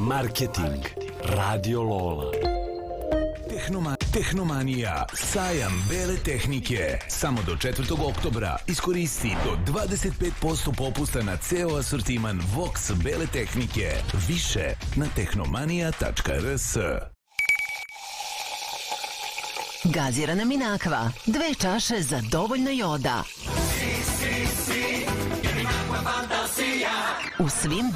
Marketing. Radio Lola. Tehnomanija. Sajam bele tehnike. Samo do 4. oktobra. Iskoristi do 25% popusta na ceo asortiman Vox bele tehnike. Više na tehnomanija.rs. Gazirana Minakva. 2 čaše za dovoljno joda. U svim